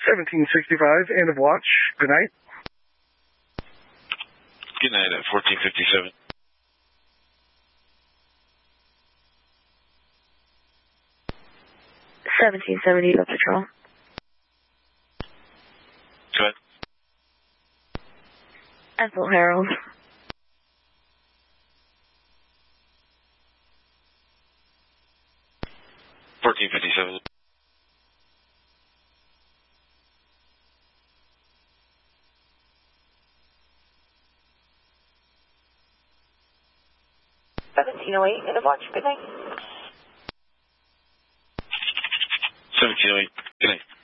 1765, end of watch. Good night. Good night at 1457. Patrol. Go ahead. Ethel Harold. 1457. End of watch. Good night. 1708. Good night.